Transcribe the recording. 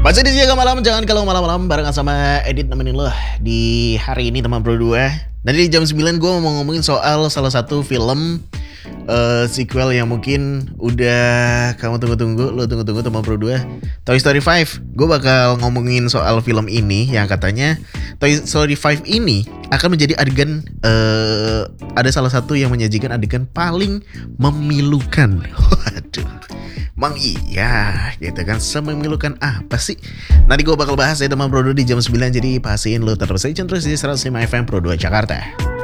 Masih di Siaga Malam, jangan kalau malam-malam barengan sama Edit nemenin lo di hari ini teman berdua. Nanti di jam 9 gue mau ngomongin soal salah satu film sequel yang mungkin udah kamu tunggu-tunggu, lo tunggu-tunggu teman berdua. Toy Story 5. Gue bakal ngomongin soal film ini yang katanya Toy Story 5 ini akan menjadi adegan ada salah satu yang menyajikan adegan paling memilukan. Waduh. Emang iya gitu kan, sememilukan apa sih? Nanti gue bakal bahas ya teman Pro 2 di jam 9. Jadi pastiin lo terus stay tune terus di 105 FM Pro 2 Jakarta.